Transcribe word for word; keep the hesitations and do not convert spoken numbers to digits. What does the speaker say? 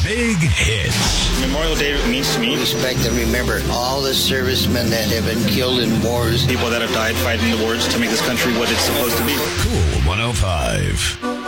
Big Hits. Memorial Day means to me respect and remember all the servicemen that have been killed in wars. People that have died fighting the wars to make this country what it's supposed to be. Cool one oh five.